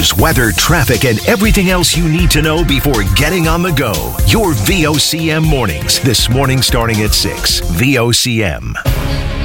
news, weather, traffic, and everything else you need to know before getting on the go. Your VOCM mornings. This morning starting at 6. VOCM.